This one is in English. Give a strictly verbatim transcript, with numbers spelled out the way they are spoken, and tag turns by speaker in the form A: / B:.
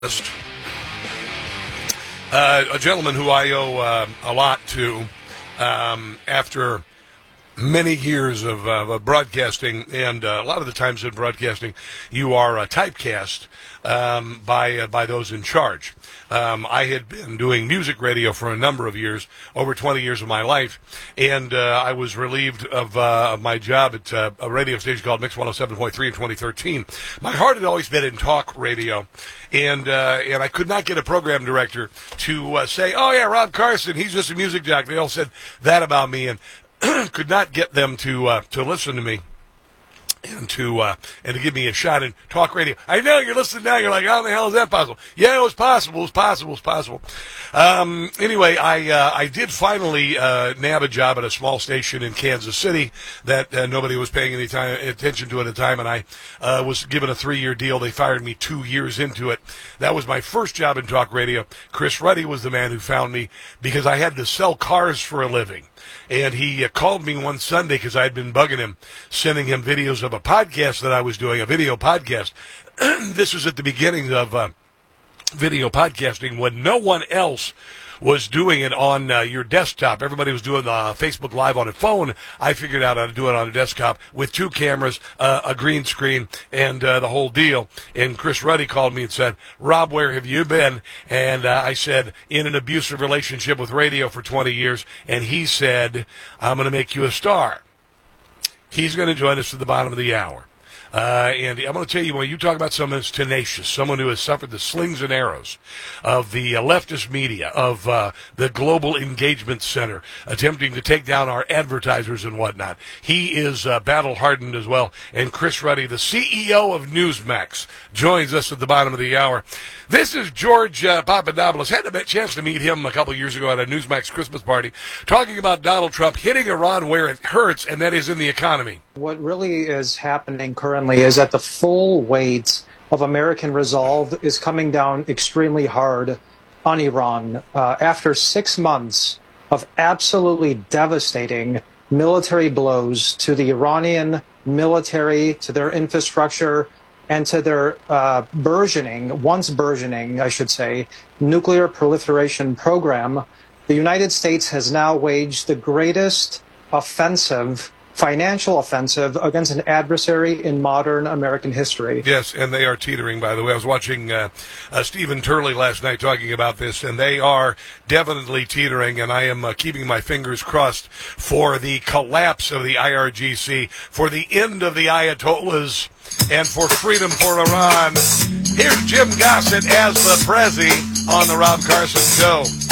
A: Uh, a gentleman who I owe uh, a lot to um, after many years of, uh, of broadcasting, and uh, a lot of the times in broadcasting, you are uh, typecast um, by uh, by those in charge. Um, I had been doing music radio for a number of years, over twenty years of my life, and uh, I was relieved of, uh, of my job at uh, a radio station called Mix one oh seven point three in twenty thirteen. My heart had always been in talk radio, and uh, and I could not get a program director to uh, say, "Oh yeah, Rob Carson, he's just a music jock." They all said that about me, and could not get them to uh, to listen to me and to uh, and to give me a shot in talk radio. I know you're listening now. You're like, how the hell is that possible? Yeah, it was possible. It was possible. It was possible. Um, anyway, I uh, I did finally uh, nab a job at a small station in Kansas City that uh, nobody was paying any time, attention to at the time, and I uh, was given a three-year deal. They fired me two years into it. That was my first job in talk radio. Chris Ruddy was the man who found me because I had to sell cars for a living. And he uh, called me one Sunday because I had been bugging him, sending him videos of a podcast that I was doing, a video podcast. This was at the beginning of uh, video podcasting when no one else was doing it on uh, your desktop. Everybody was doing uh, Facebook Live on a phone. I figured out how to do it on a desktop with two cameras, uh, a green screen, and uh, the whole deal. And Chris Ruddy called me and said, "Rob, where have you been?" And uh, I said, "In an abusive relationship with radio for twenty years. And he said, "I'm going to make you a star." He's going to join us at the bottom of the hour. Uh, and I'm going to tell you, when you talk about someone who's tenacious, someone who has suffered the slings and arrows of the uh, leftist media, of uh, the Global Engagement Center, attempting to take down our advertisers and whatnot, he is uh, battle-hardened as well. And Chris Ruddy, the C E O of Newsmax, joins us at the bottom of the hour. This is George uh, Papadopoulos. Had a chance to meet him a couple years ago at a Newsmax Christmas party, talking about Donald Trump hitting Iran where it hurts, and that is in the economy.
B: What really is happening currently is that the full weight of American resolve is coming down extremely hard on Iran. Uh, after six months of absolutely devastating military blows to the Iranian military, to their infrastructure, and to their uh, burgeoning, once burgeoning, I should say, nuclear proliferation program, the United States has now waged the greatest offensive, financial offensive against an adversary in modern American history.
A: Yes, and they are teetering, by the way. I was watching uh, uh, Stephen Turley last night talking about this, and they are definitely teetering, and I am uh, keeping my fingers crossed for the collapse of the I R G C, for the end of the Ayatollahs, and for freedom for Iran. Here's Jim Gossett as the Prezi on the Rob Carson Show.